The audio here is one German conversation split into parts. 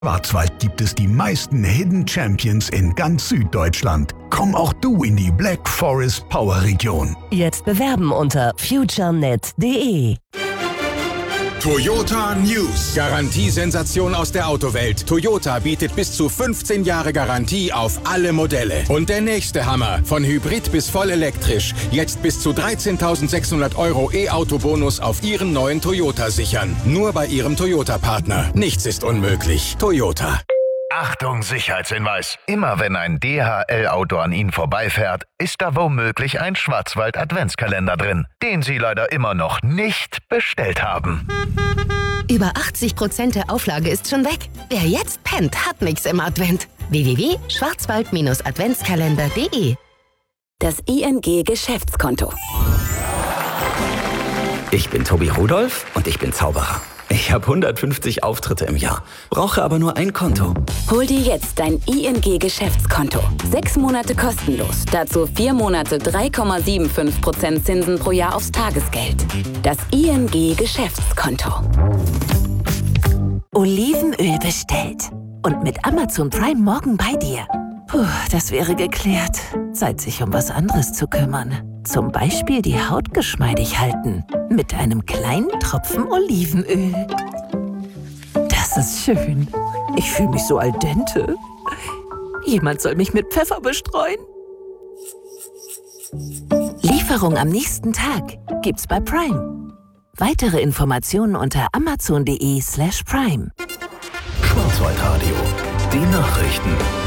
Schwarzwald gibt es die meisten Hidden Champions in ganz Süddeutschland. Komm auch du in die Black Forest Power Region. Jetzt bewerben unter futurenet.de. Toyota News. Garantiesensation aus der Autowelt. Toyota bietet bis zu 15 Jahre Garantie auf alle Modelle. Und der nächste Hammer. Von Hybrid bis voll elektrisch. Jetzt bis zu 13.600 € E-Auto-Bonus auf Ihren neuen Toyota sichern. Nur bei Ihrem Toyota-Partner. Nichts ist unmöglich. Toyota. Achtung, Sicherheitshinweis. Immer wenn ein DHL-Auto an Ihnen vorbeifährt, ist da womöglich ein Schwarzwald-Adventskalender drin, den Sie leider immer noch nicht bestellt haben. Über 80% der Auflage ist schon weg. Wer jetzt pennt, hat nichts im Advent. www.schwarzwald-adventskalender.de. Das ING Geschäftskonto. Ich bin Tobi Rudolph und ich bin Zauberer. Ich habe 150 Auftritte im Jahr, brauche aber nur ein Konto. Hol dir jetzt dein ING Geschäftskonto. 6 Monate kostenlos. Dazu 4 Monate 3,75% Zinsen pro Jahr aufs Tagesgeld. Das ING Geschäftskonto. Olivenöl bestellt. Und mit Amazon Prime morgen bei dir. Puh, das wäre geklärt. Zeit, sich um was anderes zu kümmern. Zum Beispiel die Haut geschmeidig halten. Mit einem kleinen Tropfen Olivenöl. Das ist schön. Ich fühle mich so al dente. Jemand soll mich mit Pfeffer bestreuen. Lieferung am nächsten Tag gibt's bei Prime. Weitere Informationen unter amazon.de/prime. Schwarzwaldradio. Die Nachrichten.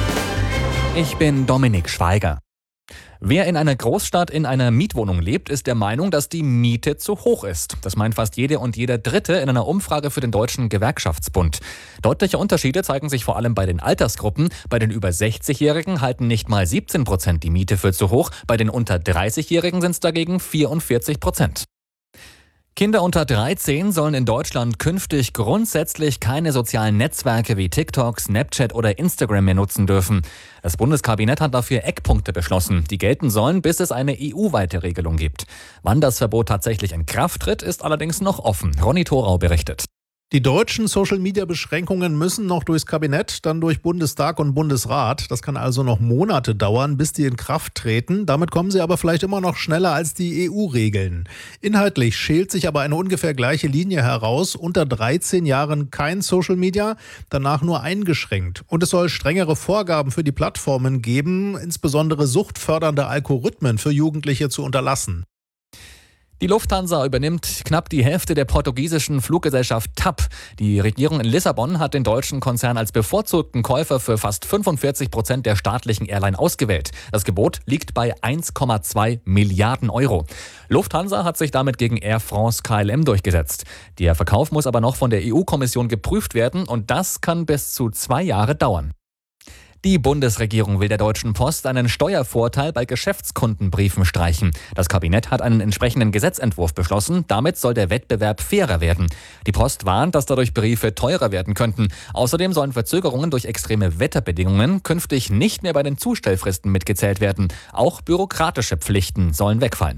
Ich bin Dominik Schweiger. Wer in einer Großstadt in einer Mietwohnung lebt, ist der Meinung, dass die Miete zu hoch ist. Das meint fast jede und jeder Dritte in einer Umfrage für den Deutschen Gewerkschaftsbund. Deutliche Unterschiede zeigen sich vor allem bei den Altersgruppen. Bei den über 60-Jährigen halten nicht mal 17% die Miete für zu hoch. Bei den unter 30-Jährigen sind es dagegen 44%. Kinder unter 13 sollen in Deutschland künftig grundsätzlich keine sozialen Netzwerke wie TikTok, Snapchat oder Instagram mehr nutzen dürfen. Das Bundeskabinett hat dafür Eckpunkte beschlossen, die gelten sollen, bis es eine EU-weite Regelung gibt. Wann das Verbot tatsächlich in Kraft tritt, ist allerdings noch offen. Ronny Thorau berichtet. Die deutschen Social-Media-Beschränkungen müssen noch durchs Kabinett, dann durch Bundestag und Bundesrat. Das kann also noch Monate dauern, bis die in Kraft treten. Damit kommen sie aber vielleicht immer noch schneller als die EU-Regeln. Inhaltlich schält sich aber eine ungefähr gleiche Linie heraus. Unter 13 Jahren kein Social-Media, danach nur eingeschränkt. Und es soll strengere Vorgaben für die Plattformen geben, insbesondere suchtfördernde Algorithmen für Jugendliche zu unterlassen. Die Lufthansa übernimmt knapp die Hälfte der portugiesischen Fluggesellschaft TAP. Die Regierung in Lissabon hat den deutschen Konzern als bevorzugten Käufer für fast 45% der staatlichen Airline ausgewählt. Das Gebot liegt bei 1,2 Milliarden Euro. Lufthansa hat sich damit gegen Air France KLM durchgesetzt. Der Verkauf muss aber noch von der EU-Kommission geprüft werden und das kann bis zu 2 Jahre dauern. Die Bundesregierung will der Deutschen Post einen Steuervorteil bei Geschäftskundenbriefen streichen. Das Kabinett hat einen entsprechenden Gesetzentwurf beschlossen. Damit soll der Wettbewerb fairer werden. Die Post warnt, dass dadurch Briefe teurer werden könnten. Außerdem sollen Verzögerungen durch extreme Wetterbedingungen künftig nicht mehr bei den Zustellfristen mitgezählt werden. Auch bürokratische Pflichten sollen wegfallen.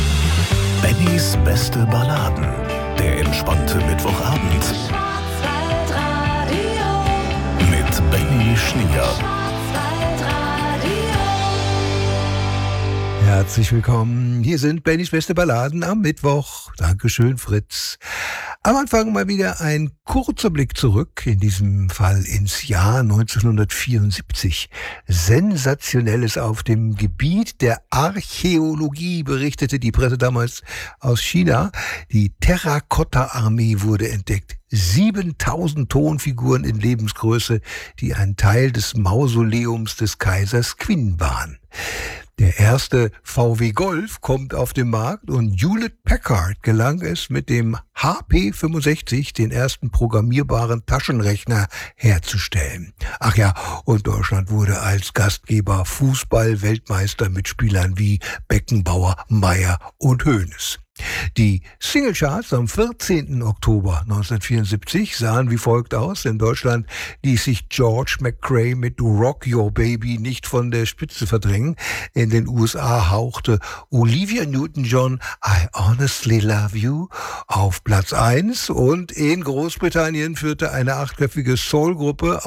Bennys beste Balladen. Der entspannte Mittwochabend. Mit Benny Schnier. Herzlich willkommen. Hier sind Bennys beste Balladen am Mittwoch. Dankeschön, Fritz. Am Anfang mal wieder ein kurzer Blick zurück, in diesem Fall ins Jahr 1974. Sensationelles auf dem Gebiet der Archäologie, berichtete die Presse damals aus China. Die Terrakotta-Armee wurde entdeckt. 7000 Tonfiguren in Lebensgröße, die ein Teil des Mausoleums des Kaisers Qin waren. Der erste VW Golf kommt auf den Markt und Hewlett Packard gelang es, mit dem HP 65 den ersten programmierbaren Taschenrechner herzustellen. Ach ja, und Deutschland wurde als Gastgeber Fußball-Weltmeister mit Spielern wie Beckenbauer, Meier und Hoeneß. Die Singlecharts am 14. Oktober 1974 sahen wie folgt aus. In Deutschland ließ sich George McCrae mit Rock Your Baby nicht von der Spitze verdrängen. In den USA hauchte Olivia Newton-John I Honestly Love You auf Platz 1 und in Großbritannien führte eine 8-köpfige Soul-Gruppe